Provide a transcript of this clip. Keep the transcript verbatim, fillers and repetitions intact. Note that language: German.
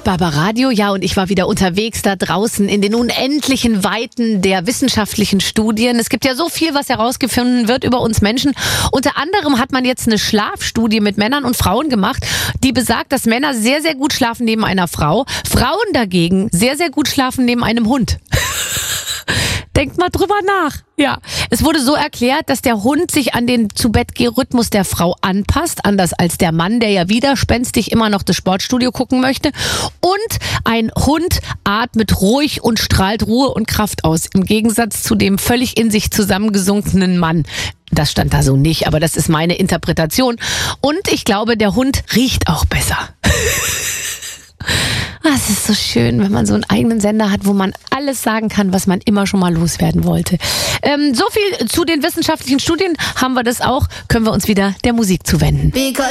Barbaradio, ja, und ich war wieder unterwegs da draußen in den unendlichen Weiten der wissenschaftlichen Studien. Es gibt ja so viel, was herausgefunden wird über uns Menschen. Unter anderem hat man jetzt eine Schlafstudie mit Männern und Frauen gemacht, die besagt, dass Männer sehr, sehr gut schlafen neben einer Frau, Frauen dagegen sehr, sehr gut schlafen neben einem Hund. Denkt mal drüber nach. Ja, es wurde so erklärt, dass der Hund sich an den Zu-Bett-Geh-Rhythmus der Frau anpasst, anders als der Mann, der ja widerspenstig immer noch das Sportstudio gucken möchte. Und ein Hund atmet ruhig und strahlt Ruhe und Kraft aus, im Gegensatz zu dem völlig in sich zusammengesunkenen Mann. Das stand da so nicht, aber das ist meine Interpretation. Und ich glaube, der Hund riecht auch besser. Es ist so schön, wenn man so einen eigenen Sender hat, wo man alles sagen kann, was man immer schon mal loswerden wollte. Ähm, so viel zu den wissenschaftlichen Studien. Haben wir das auch, können wir uns wieder der Musik zuwenden.